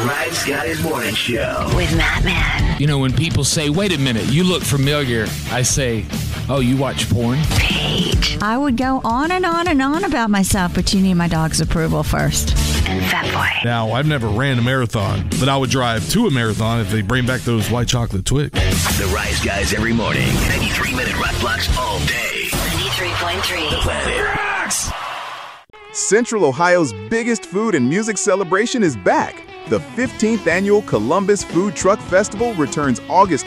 Rise Guys Morning Show with Matt Man. You know, when people say, wait a minute, you look familiar, I say, oh, you watch porn? Paige. I would go on and on and on about myself, but you need my dog's approval first. And Fatboy. Now, I've never ran a marathon, but I would drive to a marathon if they bring back those white chocolate Twix. The Rise Guys every morning. 93-minute rock blocks all day. 93.3. The Planet Rocks. Central Ohio's biggest food and music celebration is back. The 15th annual Columbus Food Truck Festival returns August